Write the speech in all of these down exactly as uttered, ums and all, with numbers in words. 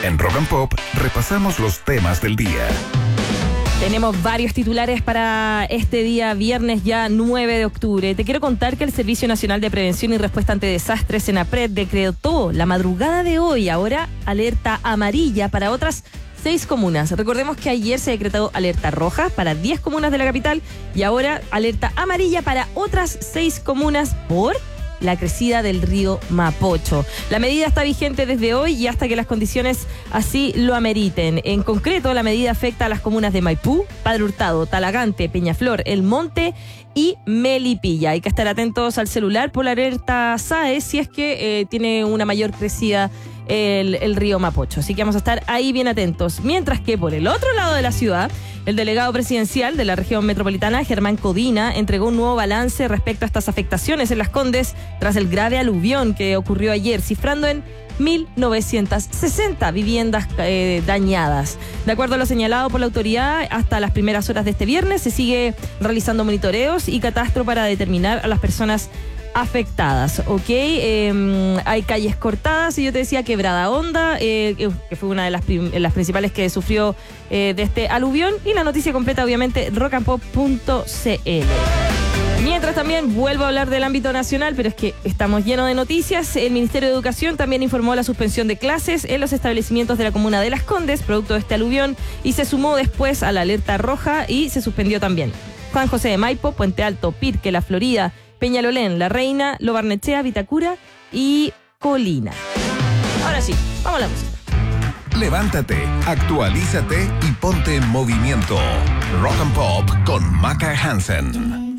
En Rock and Pop repasamos los temas del día. Tenemos varios titulares para este día, viernes ya nueve de octubre. Te quiero contar que el Servicio Nacional de Prevención y Respuesta ante Desastres, SENAPRED, decretó la madrugada de hoy ahora alerta amarilla para otras seis comunas. Recordemos que ayer se decretó alerta roja para diez comunas de la capital y ahora alerta amarilla para otras seis comunas por la crecida del río Mapocho. La medida está vigente desde hoy y hasta que las condiciones así lo ameriten. En concreto, la medida afecta a las comunas de Maipú, Padre Hurtado, Talagante, Peñaflor, El Monte y Melipilla. Hay que estar atentos al celular por la alerta S A E si es que eh, tiene una mayor crecida el, el río Mapocho. Así que vamos a estar ahí bien atentos. Mientras que por el otro lado de la ciudad, el delegado presidencial de la región metropolitana, Germán Codina, entregó un nuevo balance respecto a estas afectaciones en Las Condes tras el grave aluvión que ocurrió ayer, cifrando en mil novecientas sesenta viviendas eh, dañadas. De acuerdo a lo señalado por la autoridad, hasta las primeras horas de este viernes se sigue realizando monitoreos y catastro para determinar a las personas afectadas, ¿ok? Eh, hay calles cortadas y yo te decía Quebrada Honda, eh, que fue una de las, prim- las principales que sufrió eh, de este aluvión, y la noticia completa obviamente rock and pop punto c l. Mientras también vuelvo a hablar del ámbito nacional, pero es que estamos llenos de noticias. El Ministerio de Educación también informó la suspensión de clases en los establecimientos de la comuna de Las Condes, producto de este aluvión, y se sumó después a la alerta roja y se suspendió también Juan José de Maipo, Puente Alto, Pirque, La Florida, Peñalolén, La Reina, Lo Barnechea, Vitacura y Colina. Ahora sí, vamos a la música. Levántate, actualízate y ponte en movimiento. Rock and Pop con Maca Hansen.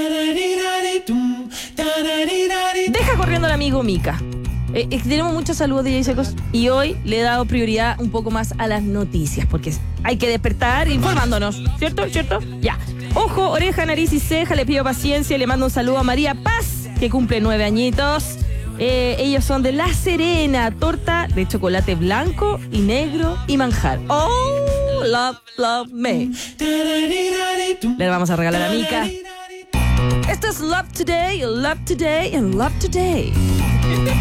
Deja corriendo al amigo Mika. Eh, eh, tenemos muchos saludos de Jay Secos y hoy le he dado prioridad un poco más a las noticias porque hay que despertar informándonos, ¿cierto? ¿Cierto? Ya. Ojo, oreja, nariz y ceja, le pido paciencia y le mando un saludo a María Paz, que cumple nueve añitos. Eh, ellos son de La Serena, torta de chocolate blanco y negro y manjar. Oh, love, love me. Le vamos a regalar a Mika. Esto es Love Today, Love Today and Love Today.